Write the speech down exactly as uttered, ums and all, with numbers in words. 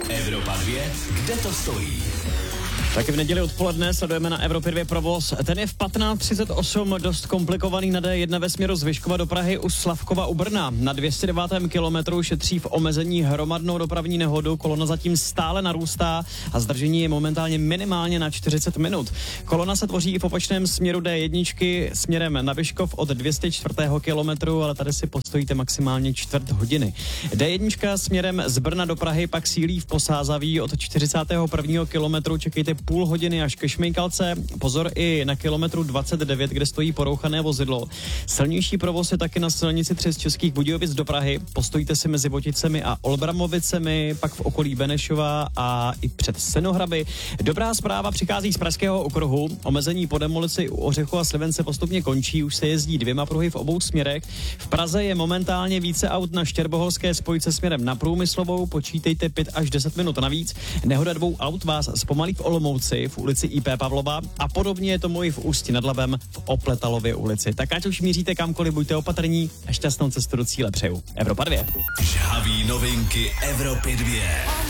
Evropa dvě, kde to stojí? Taky v neděli odpoledne sledujeme na Evropě dvě provoz. Ten je v patnáct třicet osm dost komplikovaný na D jedna ve směru z Vyškova do Prahy u Slavkova u Brna. Na dvě stě devátém kilometru šetří v omezení hromadnou dopravní nehodu, kolona zatím stále narůstá a zdržení je momentálně minimálně na čtyřicet minut. Kolona se tvoří i v opačném směru D jedna směrem na Vyškov od dvě stě čtvrtého kilometru, ale tady si postojíte maximálně čtvrt hodiny. D jedna směrem z Brna do Prahy pak sílí v Posázaví od čtyřicátého prvního kilometru, čekejte půl hodiny až ke Šmejkalce. Pozor i na kilometru dvacet devět, kde stojí porouchané vozidlo. Silnější provoz je taky na silnici tři z Českých Budějovic do Prahy. Postojíte si mezi Voticemi a Olbramovicemi, pak v okolí Benešova a i před Senohraby. Dobrá zpráva přichází z Pražského okruhu. Omezení po demolici u Ořechu a Slivence postupně končí, už se jezdí dvěma pruhy v obou směrech. V Praze je momentálně více aut na Štěrboholské spojce směrem na Průmyslovou, počítejte pět až deset minut navíc. Nehoda dvou aut vás zpomalí v Olomouci v ulici I P Pavlova a podobně je tomu i v Ústí nad Labem v Opletalově ulici. Tak ať už míříte kamkoliv, buďte opatrní a šťastnou cestu do cíle přeju. Evropa dvě. Žhavý novinky Evropy dvě.